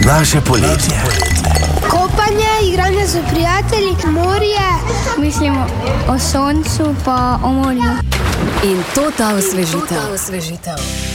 Naše poletje. Kopanje, igranje z prijatelji, morje. Mislimo o soncu pa o morju. In to ta osvežitev.